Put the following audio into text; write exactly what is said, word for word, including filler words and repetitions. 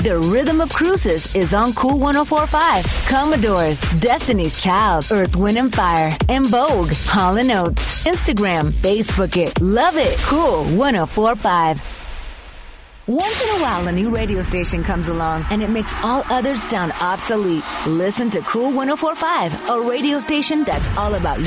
The Rhythm of Cruises is on Cool ten forty-five. Commodores, Destiny's Child, Earth, Wind and Fire, and Vogue, Hall and Oates. Instagram, Facebook it, love it. Cool ten forty-five. Once in a while, a new radio station comes along and it makes all others sound obsolete. Listen to Cool ten forty-five, a radio station that's all about